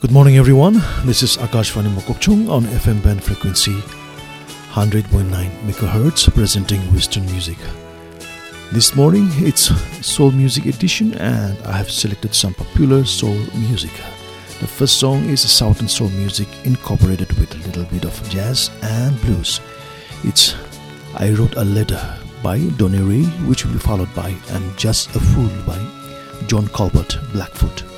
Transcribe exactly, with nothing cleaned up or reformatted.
Good morning, everyone. This is Akashvani Mokokchung on F M band frequency one hundred point nine megahertz, presenting Western music. This morning it's Soul Music Edition, and I have selected some popular soul music. The first song is Southern Soul music incorporated with a little bit of jazz and blues. It's I Wrote a Letter by Donny Ray, which will be followed by I'm Just a Fool by John Colbert Blackfoot.